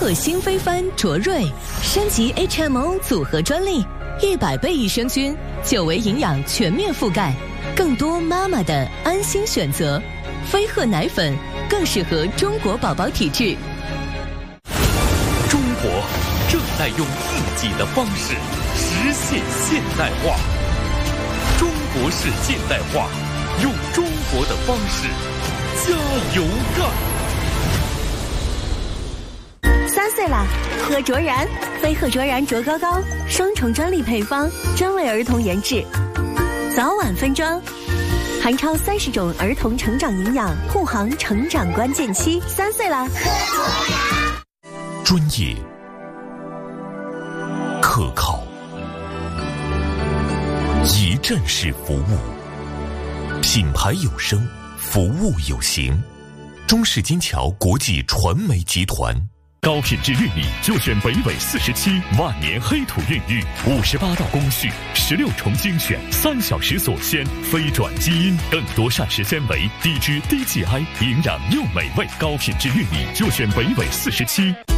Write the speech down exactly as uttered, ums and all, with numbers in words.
克星飞帆卓瑞，升级 H M O 组合专利，一百倍益生菌，久维营养全面覆盖，更多妈妈的安心选择。飞鹤奶粉更适合中国宝宝体质。 中国正在用自己的方式实现现代化，中国式现代化，用中国的方式加油干。 三岁啦，喝卓然，飞鹤卓然卓高高，双重专利配方，专为儿童研制，早晚分装，含超三十种儿童成长营养，护航成长关键期。三岁啦，喝卓然。 专业、可靠、一站式服务，品牌有声，服务有形。中式金桥国际传媒集团。 高品质玉米就选北纬四十七万年黑土孕育，五十八道工序，十六重精选，三小时锁鲜，非转基因，更多膳食纤维，低脂低 G I， 营养又美味。高品质玉米就选北纬四十七。